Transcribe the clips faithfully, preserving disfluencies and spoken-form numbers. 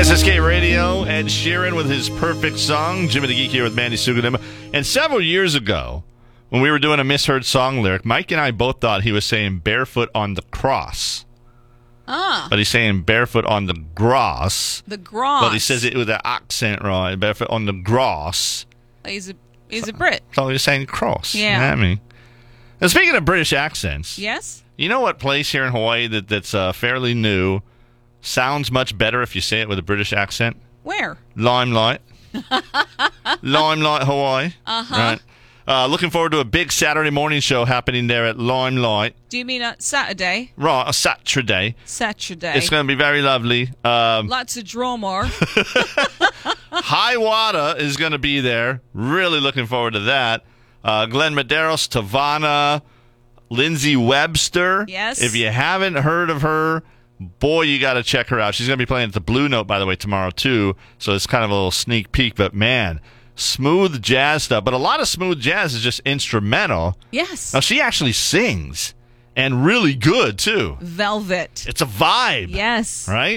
S S K Radio, Ed Sheeran with his perfect song. Jimmy the Geek here with Mandy Sugadima. And several years ago, when we were doing a misheard song lyric, Mike and I both thought he was saying barefoot on the cross. Ah. But he's saying barefoot on the grass. The grass. But he says it with an accent, right? Barefoot on the grass. He's a he's a Brit. So he's saying cross. Yeah. You know what I mean? Now, speaking of British accents. Yes? You know what place here in Hawaii that, that's uh, fairly new sounds much better if you say it with a British accent? Where? Limelight. Limelight, Hawaii. Uh-huh. Right. Uh, looking forward to a big Saturday morning show happening there at Limelight. Do you mean uh, Saturday? Right, a Saturday. Saturday. It's going to be very lovely. Um, Lots of drama. High Water is going to be there. Really looking forward to that. Uh, Glenn Medeiros, Tavana, Lindsay Webster. Yes. If you haven't heard of her, boy, you got to check her out. She's going to be playing at the Blue Note, by the way, tomorrow, too. So it's kind of a little sneak peek. But, man, smooth jazz stuff. But a lot of smooth jazz is just instrumental. Yes. Now, she actually sings, and really good, too. Velvet. It's a vibe. Yes. Right?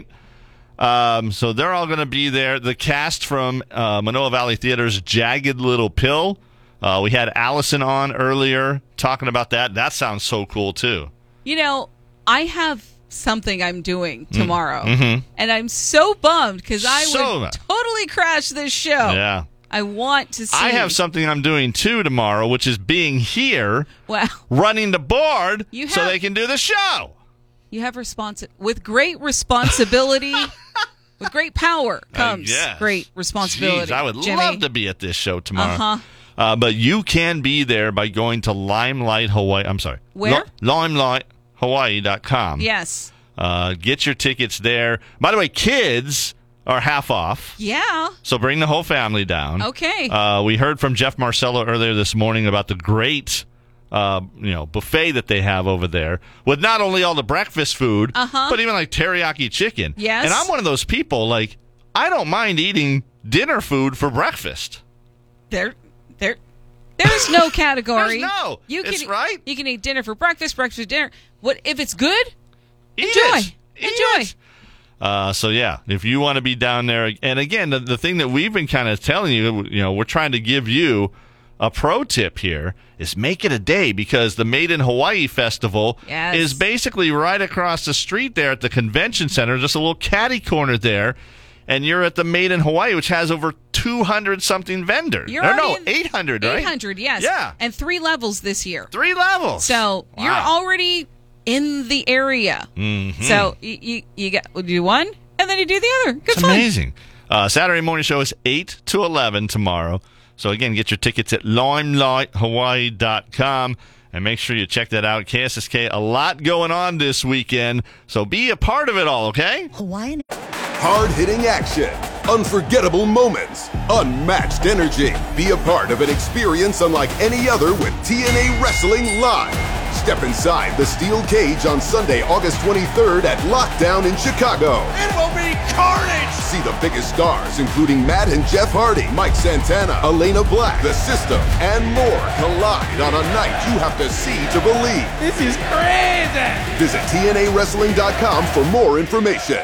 Um, so they're all going to be there. The cast from uh, Manoa Valley Theater's Jagged Little Pill. Uh, we had Allison on earlier talking about that. That sounds so cool, too. You know, I have something I'm doing tomorrow, Mm-hmm. and I'm so bummed because I So would bad. totally crash this show. Yeah. I want to see. I have something I'm doing, too, tomorrow, which is being here, Well, running the board You so have- they can do the show. you have responsi- with great responsibility, with great power comes Uh, yes. great responsibility. Jeez, I would Jimmy. love to be at this show tomorrow. Uh-huh. Uh, but you can be there by going to Limelight Hawaii. I'm sorry. Where? limelight hawaii dot com. Yes. Uh, get your tickets there. By the way, kids are half off. Yeah. So bring the whole family down. Okay. Uh, we heard from Jeff Marcello earlier this morning about the great uh, you know, buffet that they have over there with not only all the breakfast food, Uh-huh. but even like teriyaki chicken. Yes. And I'm one of those people, like, I don't mind eating dinner food for breakfast. There, there, there's no category. There's no. You can, It's right. You can eat dinner for breakfast, breakfast for dinner. What if it's good? Eat Enjoy. it. Eat Enjoy. it. Uh, so yeah, if you want to be down there, and again, the, the thing that we've been kind of telling you, you know, we're trying to give you a pro tip here is make it a day, because the Made in Hawaii Festival Yes. is basically right across the street there at the convention center, just a little catty corner there, and you're at the Made in Hawaii, which has over two hundred something vendors. You're or no, already in- eight hundred, right? eight hundred, yes. Yeah. And three levels this year. Three levels. So you're Wow. already in the area. Mhm. So you, you you got you do one and then you do the other. Good It's fun. amazing. Uh, Saturday morning show is eight to eleven tomorrow. So, again, get your tickets at limelight hawaii dot com. And make sure you check that out. K S S K, a lot going on this weekend. So be a part of it all, okay? Hawaiian. Hard-hitting action, unforgettable moments, unmatched energy. Be a part of an experience unlike any other with T N A Wrestling Live. Step inside the steel cage on Sunday, August twenty-third at Lockdown in Chicago. It will be carnage! See the biggest stars, including Matt and Jeff Hardy, Mike Santana, Elena Black, The System, and more collide on a night you have to see to believe. This is crazy! Visit T N A wrestling dot com for more information.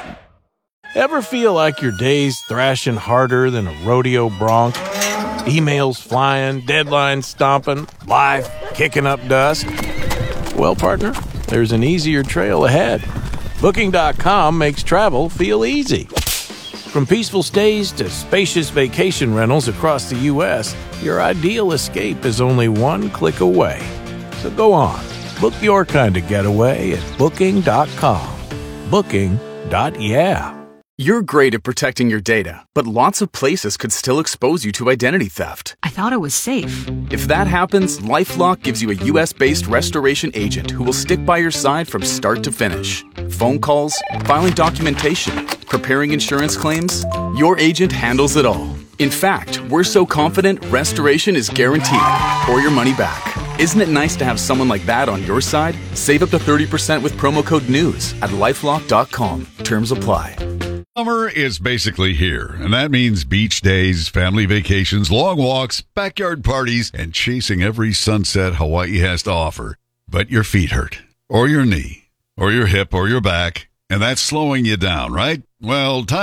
Ever feel like your day's thrashing harder than a rodeo bronc? Emails flying, deadlines stomping, life kicking up dust? Well, partner, there's an easier trail ahead. Booking dot com makes travel feel easy. From peaceful stays to spacious vacation rentals across the U S, your ideal escape is only one click away. So go on, book your kind of getaway at Booking dot com. Booking. Yeah. You're great at protecting your data, but lots of places could still expose you to identity theft. I thought it was safe. If that happens, LifeLock gives you a U S-based restoration agent who will stick by your side from start to finish. Phone calls, filing documentation, preparing insurance claims, your agent handles it all. In fact, we're so confident restoration is guaranteed or your money back. Isn't it nice to have someone like that on your side? Save up to thirty percent with promo code NEWS at lifelock dot com. Terms apply. Summer is basically here, and that means beach days, family vacations, long walks, backyard parties, and chasing every sunset Hawaii has to offer. But your feet hurt, or your knee, or your hip, or your back, and that's slowing you down, right? Well, time